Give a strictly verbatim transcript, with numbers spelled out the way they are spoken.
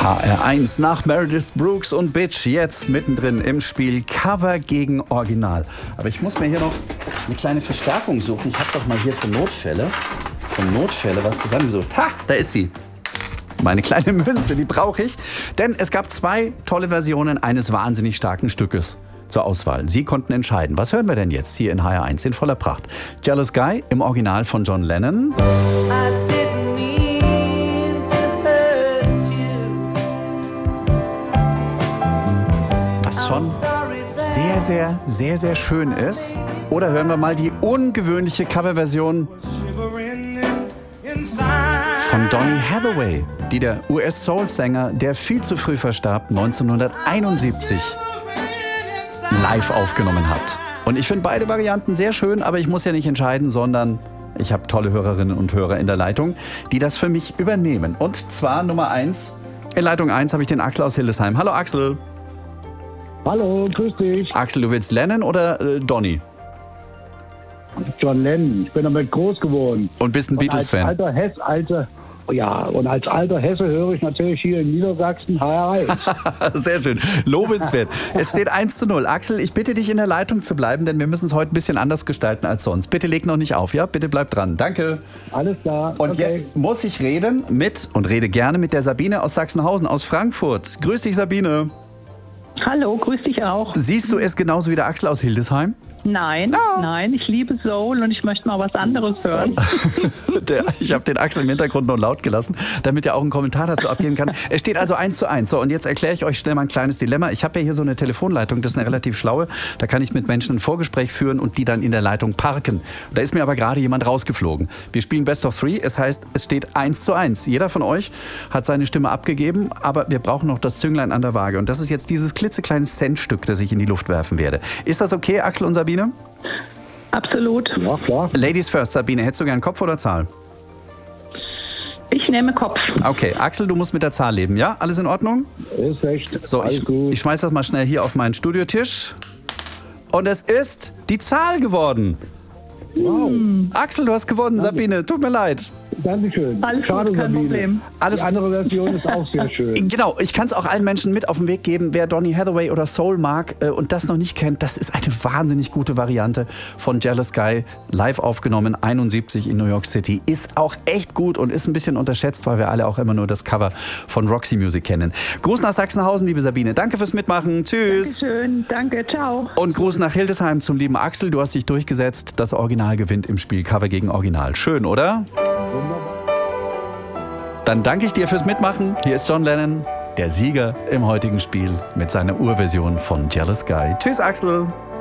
H R eins nach Meredith Brooks und Bitch, jetzt mittendrin im Spiel Cover gegen Original. Aber ich muss mir hier noch eine kleine Verstärkung suchen. Ich habe doch mal hier für Notfälle, für Notfälle was zusammengesucht. Ha, da ist sie. Meine kleine Münze, die brauche ich. Denn es gab zwei tolle Versionen eines wahnsinnig starken Stückes zur Auswahl. Sie konnten entscheiden. Was hören wir denn jetzt hier in H R eins in voller Pracht? Jealous Guy im Original von John Lennon. Was schon sehr, sehr, sehr, sehr schön ist. Oder hören wir mal die ungewöhnliche Coverversion von Donny Hathaway, die der U S-Soul-Sänger, der viel zu früh verstarb, neunzehnhunderteinundsiebzig live aufgenommen hat. Und ich finde beide Varianten sehr schön, aber ich muss ja nicht entscheiden, sondern ich habe tolle Hörerinnen und Hörer in der Leitung, die das für mich übernehmen. Und zwar Nummer eins, in Leitung eins habe ich den Axel aus Hildesheim. Hallo Axel. Hallo, grüß dich. Axel, du willst Lennon oder äh, Donny? John Lennon. Ich bin damit groß geworden. Und bist ein Beatles-Fan? Als alter Hesse, alter, ja, und als alter Hesse höre ich natürlich hier in Niedersachsen H R eins. Sehr schön, lobenswert. Es steht eins zu null. Axel, ich bitte dich in der Leitung zu bleiben, denn wir müssen es heute ein bisschen anders gestalten als sonst. Bitte leg noch nicht auf, ja? Bitte bleib dran. Danke. Alles klar. Und okay. Jetzt muss ich reden mit, und rede gerne mit der Sabine aus Sachsenhausen, aus Frankfurt. Grüß dich, Sabine. Hallo, grüß dich auch. Siehst du es genauso wie der Axel aus Hildesheim? Nein, Ah. nein, ich liebe Soul und ich möchte mal was anderes hören. Der, ich habe den Axel im Hintergrund noch laut gelassen, damit er auch einen Kommentar dazu abgeben kann. Es steht also eins zu eins. So, und jetzt erkläre ich euch schnell mal ein kleines Dilemma. Ich habe ja hier so eine Telefonleitung, das ist eine relativ schlaue. Da kann ich mit Menschen ein Vorgespräch führen und die dann in der Leitung parken. Da ist mir aber gerade jemand rausgeflogen. Wir spielen Best of Three. Es heißt, es steht eins zu eins. Jeder von euch hat seine Stimme abgegeben, aber wir brauchen noch das Zünglein an der Waage. Und das ist jetzt dieses klitzekleine Centstück, das ich in die Luft werfen werde. Ist das okay, Axel und Sabine? Absolut. Ja, klar. Ladies first, Sabine, hättest du gern Kopf oder Zahl? Ich nehme Kopf. Okay, Axel, du musst mit der Zahl leben, ja? Alles in Ordnung? Ist recht. So, Alles ich, gut. ich schmeiß das mal schnell hier auf meinen Studiotisch. Und es ist die Zahl geworden. Wow. Axel, du hast gewonnen, Sabine. Tut mir leid. Dankeschön. Alles Schade, gut, kein Sabine. Problem. Alles Die andere Version ist auch sehr schön. Genau, ich kann es auch allen Menschen mit auf den Weg geben, wer Donny Hathaway oder Soul mag äh, und das noch nicht kennt, das ist eine wahnsinnig gute Variante von Jealous Guy, live aufgenommen, einundsiebzig in New York City. Ist auch echt gut und ist ein bisschen unterschätzt, weil wir alle auch immer nur das Cover von Roxy Music kennen. Gruß nach Sachsenhausen, liebe Sabine. Danke fürs Mitmachen. Tschüss. Schön, danke, ciao. Und Gruß nach Hildesheim zum lieben Axel. Du hast dich durchgesetzt. Das Original gewinnt im Spiel Cover gegen Original. Schön, oder? Dann danke ich dir fürs Mitmachen. Hier ist John Lennon, der Sieger im heutigen Spiel mit seiner Urversion von Jealous Guy. Tschüss, Axel.